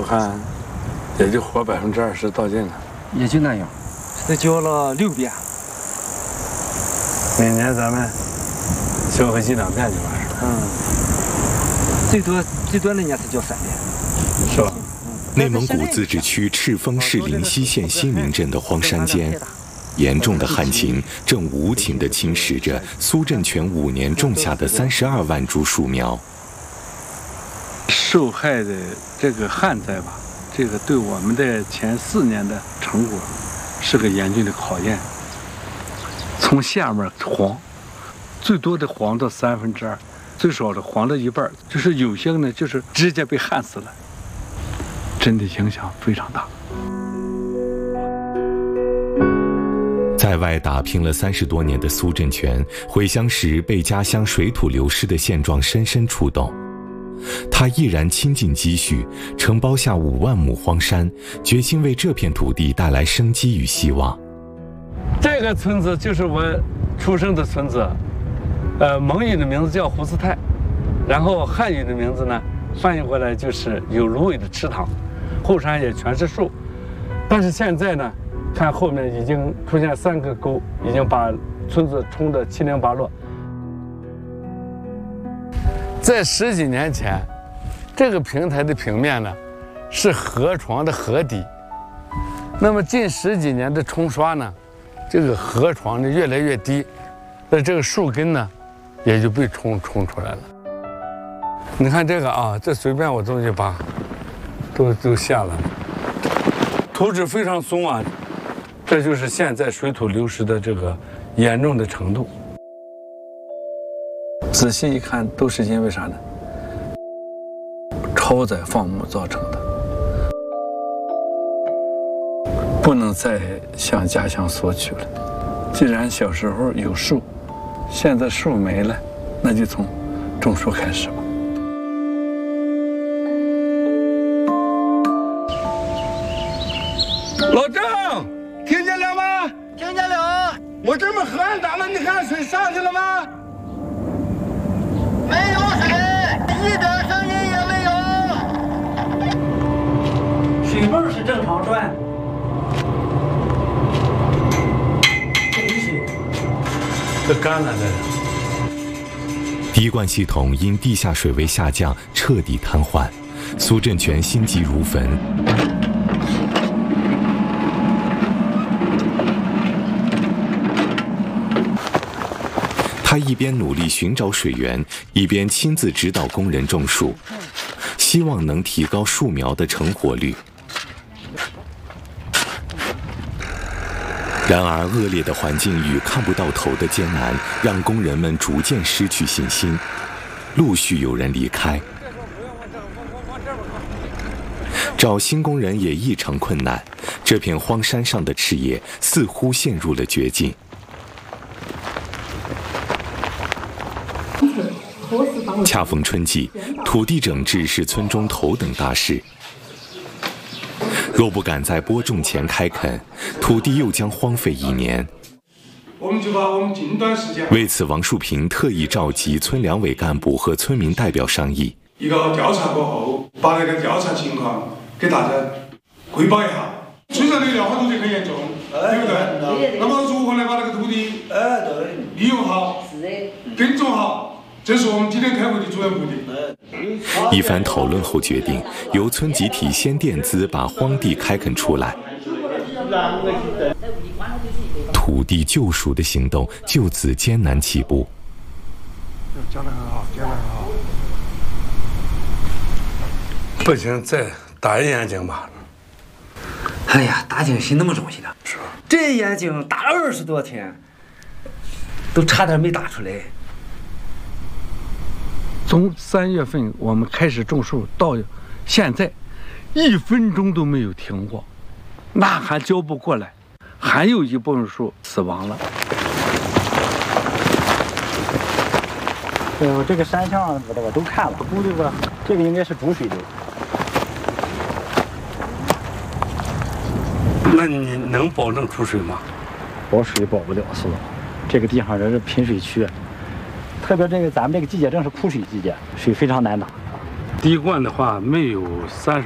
看也就活20%到尽了， 也就那样。这浇了6遍。 每年咱们浇个1、2遍就完事了。最多那年才浇3遍， 是吧？ 内蒙古自治区赤峰市临溪县新民镇的荒山间，严重的旱情正无情地侵蚀着苏振全5年种下的32万株树苗。 受害的这个旱灾吧，这个对我们的前4年的成果是个严峻的考验。从下面黄，最多的黄到2/3，最少的黄到1半，就是有些呢就是直接被旱死了，真的影响非常大。 在外打拼了30多年的苏振全，回乡时被家乡水土流失的现状深深触动。他毅然倾尽积蓄，承包下5万亩荒山，决心为这片土地带来生机与希望。 这个村子就是我出生的村子，蒙语的名字叫胡斯泰，然后汉语的名字呢翻译过来就是有芦苇的池塘，后山也全是树，但是现在呢，看后面已经出现3个沟，已经把村子冲得七零八落。在10几年前，这个平台的平面呢是河床的河底，那么近10几年的冲刷呢，这个河床呢越来越低，那这个树根呢也就被冲出来了。你看这个啊，这随便我东西把都下了，土质非常松啊，这就是现在水土流失的这个严重的程度。仔细一看，都是因为啥呢？超载放牧造成的。不能再向家乡索取了。既然小时候有树，现在树没了，那就从种树开始吧。老郑，听见了吗？ 听见了。 我这边河岸打了，你看水上去了吗？ 没有水，一点声音也没有。 水泵是正常转。 这干了这。 滴灌系统因地下水位下降彻底瘫痪，苏振全心急如焚。他一边努力寻找水源，一边亲自指导工人种树，希望能提高树苗的成活率。然而，恶劣的环境与看不到头的艰难，让工人们逐渐失去信心，陆续有人离开。找新工人也异常困难，这片荒山上的事业似乎陷入了绝境。恰逢春季，土地整治是村中头等大事。若不赶在播种前开垦，土地又将荒废1年。 我们就把我们近段时间为此，王树平特意召集村两委干部和村民代表商议。 一个调查过后，把那个调查情况给大家汇报一下。水上流量问题很严重，对不对？那么如何来把那个土地利用好、耕种好，这是我们今天开会的主要目的。 一番讨论后决定，由村集体先垫资把荒地开垦出来。土地救赎的行动就此艰难起步。 讲得很好，讲得很好。不行，再打一眼睛吧。 哎呀，打井是那么容易的？ 是。 这眼睛打了20多天，都差点没打出来。 从3月份我们开始种树到现在，1分钟都没有停过，那还浇不过来，还有一部分树死亡了。 这个山上我都看了，估计吧，这个应该是主水流。 那你能保证出水吗？ 保水保不了，是吧？这个地方这是贫水区。特别这个咱们这个季节正是枯水季节，水非常难打。 滴灌的话没有30